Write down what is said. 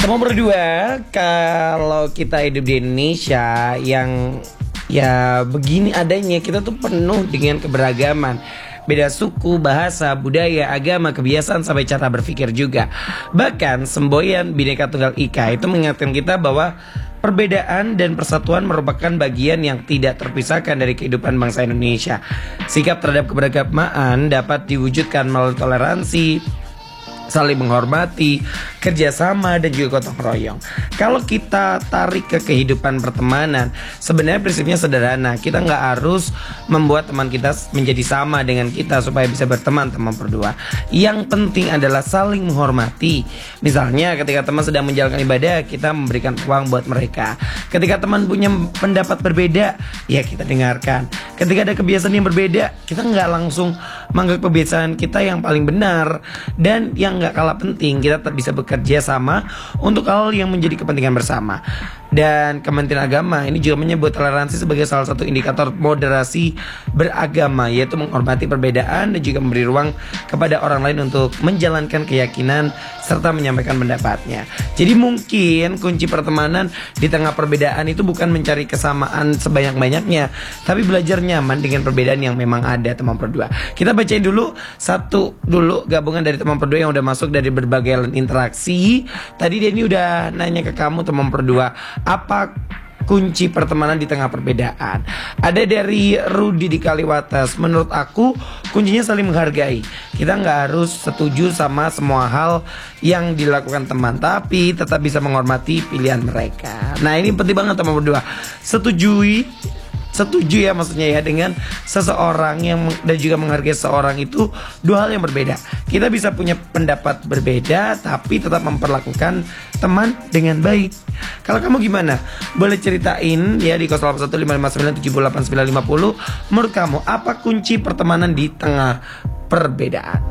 Teman berdua, kalau kita hidup di Indonesia yang ya begini adanya, kita tuh penuh dengan keberagaman. Beda suku, bahasa, budaya, agama, kebiasaan, sampai cara berpikir juga. Bahkan semboyan Bhinneka Tunggal Ika itu mengingatkan kita bahwa perbedaan dan persatuan merupakan bagian yang tidak terpisahkan dari kehidupan bangsa Indonesia. Sikap terhadap keberagaman dapat diwujudkan melalui toleransi, saling menghormati, kerjasama, dan juga gotong royong. Kalau kita tarik ke kehidupan pertemanan, sebenarnya prinsipnya sederhana. Kita nggak harus membuat teman kita menjadi sama dengan kita supaya bisa berteman, teman berdua. Yang penting adalah saling menghormati. Misalnya ketika teman sedang menjalankan ibadah, kita memberikan uang buat mereka. Ketika teman punya pendapat berbeda, ya kita dengarkan. Ketika ada kebiasaan yang berbeda, kita nggak langsung menganggap kebiasaan kita yang paling benar. Dan yang nggak kalah penting, kita tetap bisa bekerja sama untuk hal yang menjadi kepentingan bersama. Dan Kementerian Agama ini juga menyebut toleransi sebagai salah satu indikator moderasi beragama, yaitu menghormati perbedaan dan juga memberi ruang kepada orang lain untuk menjalankan keyakinan serta menyampaikan pendapatnya. Jadi mungkin kunci pertemanan di tengah perbedaan itu bukan mencari kesamaan sebanyak-banyaknya, tapi belajar nyaman dengan perbedaan yang memang ada, teman berdua. Kita bacain dulu satu gabungan dari teman berdua yang udah masuk dari berbagai interaksi. Tadi Denny udah nanya ke kamu, teman berdua, apa kunci pertemanan di tengah perbedaan? Ada dari Rudi di Kaliwates. Menurut aku kuncinya saling menghargai. Kita nggak harus setuju sama semua hal yang dilakukan teman, tapi tetap bisa menghormati pilihan mereka. Nah, ini penting banget teman berdua. Setuju ya, maksudnya ya, dengan seseorang yang dan juga menghargai seseorang itu dua hal yang berbeda. Kita bisa punya pendapat berbeda tapi tetap memperlakukan teman dengan baik. Kalau kamu gimana? Boleh ceritain ya di 081559789950. Menurut kamu apa kunci pertemanan di tengah perbedaan?